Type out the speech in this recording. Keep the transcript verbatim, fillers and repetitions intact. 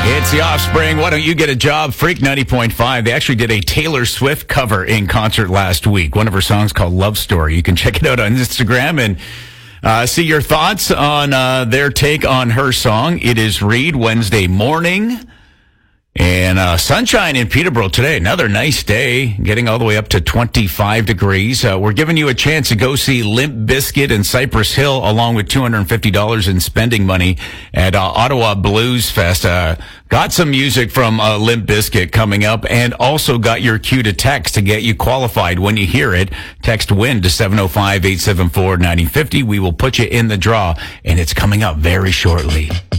It's The Offspring. Why don't you get a job? Freak ninety point five. They actually did a Taylor Swift cover in concert last week. One of her songs called Love Story. You can check it out on Instagram and uh, see your thoughts on uh, their take on her song. It is Reed Wednesday morning. And uh, sunshine in Peterborough today. Another nice day, getting all the way up to twenty-five degrees. Uh, we're giving you a chance to go see Limp Bizkit in Cypress Hill, along with two hundred fifty dollars in spending money at uh, Ottawa Blues Fest. Uh, got some music from uh, Limp Bizkit coming up, and also got your cue to text to get you qualified. When you hear it, text WIN to seven oh five, eight seven four, nine oh five oh. We will put you in the draw, and it's coming up very shortly.